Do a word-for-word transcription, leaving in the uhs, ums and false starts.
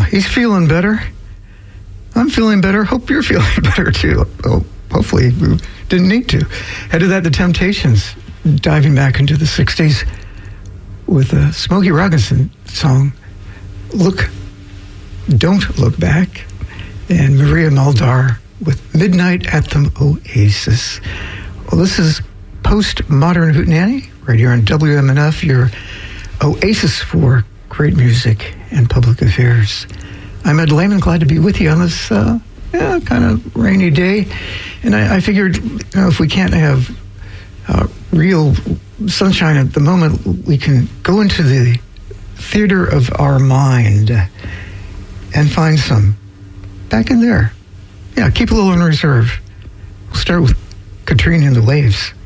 he's feeling better. I'm feeling better. Hope you're feeling better too. Oh, hopefully we didn't need to. Ahead of that, the Temptations, diving back into the sixties with a Smokey Robinson song, Look, Don't Look Back, and Maria Muldaur with Midnight at the Oasis. Well, this is Postmodern Hootenanny right here on W M N F, your oasis for great music and public affairs. I'm Ed Lehman, glad to be with you on this uh, yeah, kind of rainy day. And I, I figured, you know, if we can't have uh, real sunshine at the moment, we can go into the theater of our mind and find some back in there. Yeah, keep a little in reserve. We'll start with Katrina and the Waves.